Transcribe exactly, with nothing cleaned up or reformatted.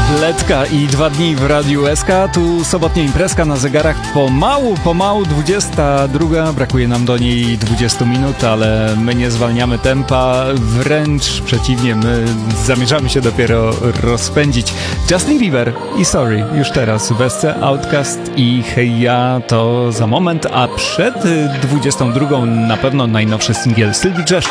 Letka i dwa dni w Radiu S K. Tu sobotnia imprezka na zegarach. Pomału, pomału dwudziesta druga. Brakuje nam do niej dwudziestu minut, ale my nie zwalniamy tempa. Wręcz przeciwnie, my zamierzamy się dopiero rozpędzić. Justin Bieber i Sorry już teraz. Wesce, Outkast i Hej Ja to za moment, a przed dwudziestą drugą na pewno najnowszy singiel Sylwii Grzeszczak.